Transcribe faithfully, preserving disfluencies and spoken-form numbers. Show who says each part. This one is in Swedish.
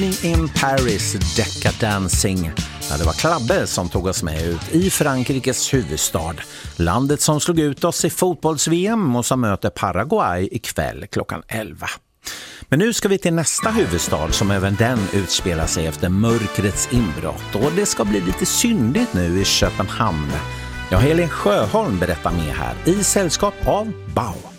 Speaker 1: In Paris, Decadancing. Ja, det var Klabbe som tog oss med ut i Frankrikes huvudstad. Landet som slog ut oss i fotbolls-V M och som möter Paraguay ikväll klockan elva. Men nu ska vi till nästa huvudstad som även den utspelar sig efter mörkrets inbrott. Och det ska bli lite syndigt nu i Köpenhamn. Jag, Helen Sjöholm, berättar med här i sällskap av Bauer.